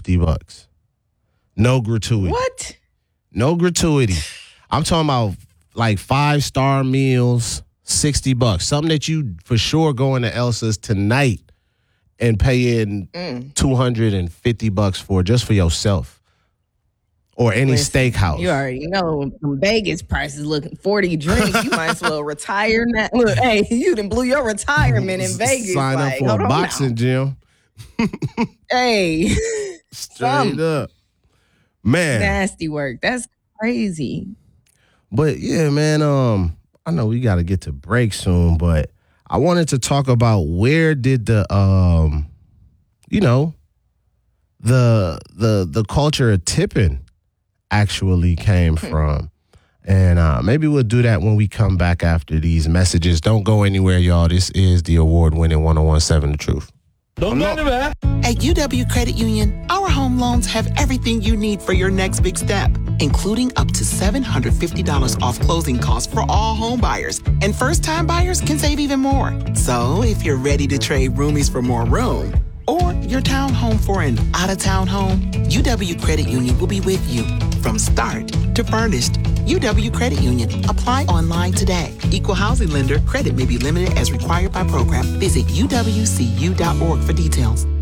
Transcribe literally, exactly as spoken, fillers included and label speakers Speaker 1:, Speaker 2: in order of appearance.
Speaker 1: fifty bucks. No gratuity.
Speaker 2: What?
Speaker 1: No gratuity. I'm talking about like five-star meals, sixty bucks. Something that you for sure go into Elsa's tonight and pay in mm. two hundred fifty bucks for just for yourself. Or any Listen, steakhouse.
Speaker 2: You already know some Vegas prices looking forty drinks. You might as well retire now. Look, hey, you done blew your retirement in Vegas.
Speaker 1: Sign
Speaker 2: like,
Speaker 1: up for a boxing gym.
Speaker 2: Hey.
Speaker 1: Straight up. Man.
Speaker 2: Nasty work. That's crazy.
Speaker 1: But yeah, man, um, I know we gotta get to break soon, but I wanted to talk about where did the um, you know, the the the culture of tipping actually came from. And uh, maybe we'll do that when we come back after these messages. Don't go anywhere, y'all. This is the award-winning one oh one seven The Truth.
Speaker 3: Don't go anywhere. At U W Credit Union, our home loans have everything you need for your next big step, including up to seven hundred fifty dollars off closing costs for all home buyers. And first-time buyers can save even more. So if you're ready to trade roomies for more room, or your townhome for an out-of-town home, U W Credit Union will be with you from start to furnished. U W Credit Union. Apply online today. Equal housing lender. Credit may be limited as required by program. Visit U W C U dot org for details.